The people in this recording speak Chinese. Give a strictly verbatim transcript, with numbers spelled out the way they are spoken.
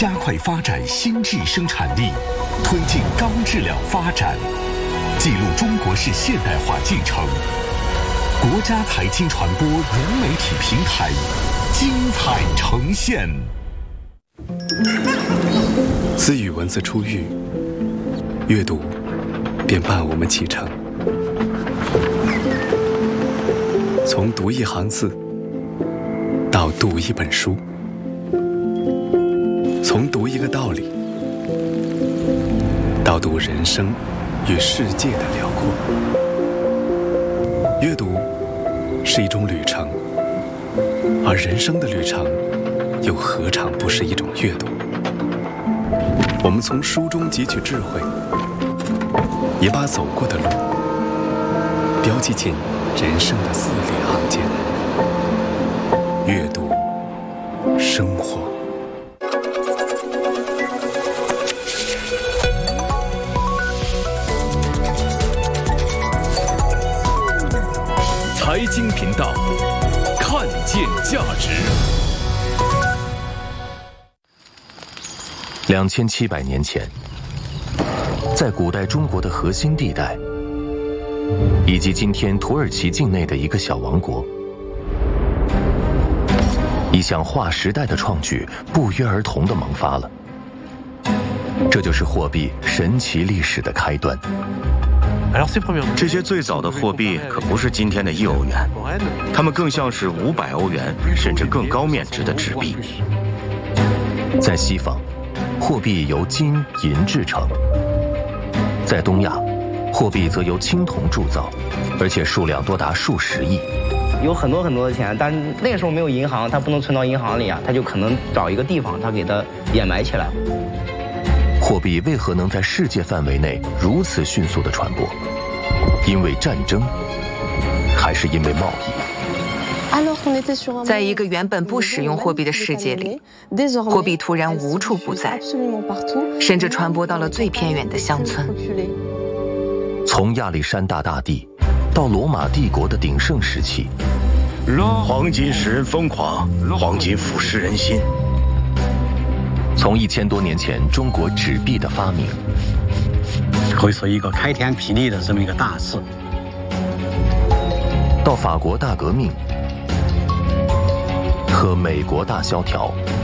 加快发展新质生产力，推进高质量发展，记录中国式现代化进程。国家财经传播融媒体平台精彩呈现。 自与文字初遇，阅读便伴我们启程。从读一行字到读一本书，从读一个道理到读人生与世界的辽阔。阅读是一种旅程，而人生的旅程又何尝不是一种阅读？我们从书中汲取智慧，也把走过的路标记进人生的字里行间。阅读生活。 财经频道，看见价值。两千七百年前，在古代中国的核心地带，以及今天土耳其境内的一个小王国，一项划时代的创举不约而同地萌发了。这就是货币神奇历史的开端。 这些最早的货币可不是今天的一欧元，它们更像是五百欧元甚至更高面值的纸币。 在西方，货币由金银制成；在东亚，货币则由青铜铸造，而且数量多达数十亿。 有很多很多的钱，但那个时候没有银行，它不能存到银行里啊，它就可能找一个地方，它给它掩埋起来。 货币为何能在世界范围内如此迅速地传播？因为战争，还是因为贸易？ 在一个原本不使用货币的世界里，货币突然无处不在，甚至传播到了最偏远的乡村。 从亚历山大大帝到罗马帝国的鼎盛时期， 黄金使人疯狂，黄金腐蚀人心。 从一千多年前中国纸币的发明， 可以说一个开天辟地的这么一个大事， 到法国大革命和美国大萧条，